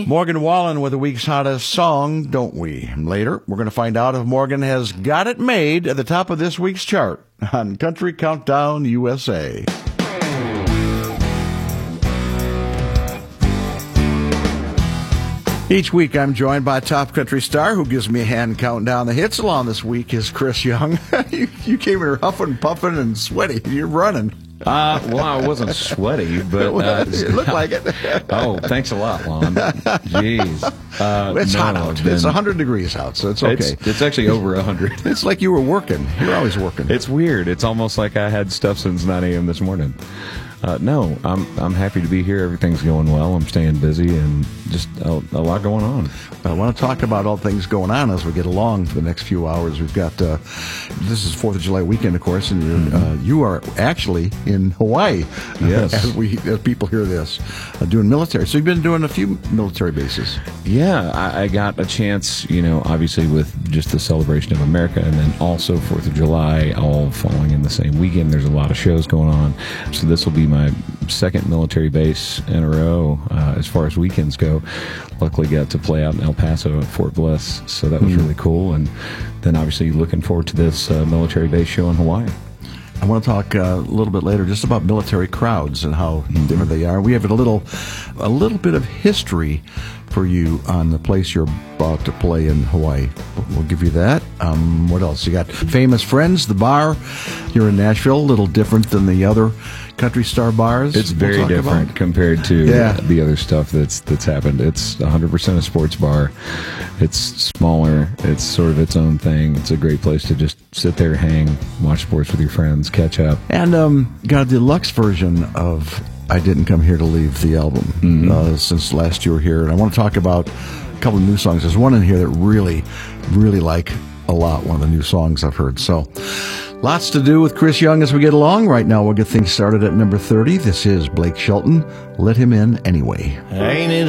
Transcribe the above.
Morgan Wallen with the week's hottest song, Don't We? Later, we're going to find out if Morgan has got it made at the top of this week's chart on Country Countdown USA. Each week, I'm joined by a top country star who gives me a hand counting down the hits. Along this week is Chris Young. you came here huffing, puffing, and sweaty. You're running. Well, I wasn't sweaty, but it looked like it. Oh, thanks a lot, Lon. Jeez, it's hot out. It's 100 degrees out, so it's okay. It's actually over 100. It's like you were working. You're always working. It's weird. It's almost like I had stuff since 9 a.m. this morning. No, I'm happy to be here. Everything's going well. I'm staying busy and just a lot going on. I want to talk about all things going on as we get along for the next few hours. We've got this is 4th of July weekend, of course, and you are actually in Hawaii. Yes, as people hear this, doing military. So you've been doing a few military bases. Yeah, I got a chance. Obviously with just the celebration of America, and then also 4th of July, all falling in the same weekend. There's a lot of shows going on, so this will be my second military base in a row as far as weekends go. Luckily got to play out in El Paso at Fort Bliss, so that was really cool. And then obviously looking forward to this military base show in Hawaii. I want to talk a little bit later just about military crowds and how different they are. We have a little bit of history for you on the place you're about to play in Hawaii. We'll give you that. What else? You got Famous Friends, the bar. You're in Nashville, a little different than the other country star bars. It's very different compared to the other stuff that's happened. It's 100% a sports bar. It's smaller. It's sort of its own thing. It's a great place to just sit there, hang, watch sports with your friends, catch up. And got a deluxe version of I Didn't Come Here to Leave, the album, since last you were here. And I want to talk about a couple of new songs. There's one in here that really, really like a lot, one of the new songs I've heard. So lots to do with Chris Young as we get along. Right now, we'll get things started at number 30. This is Blake Shelton, Let Him In Anyway. Ain't it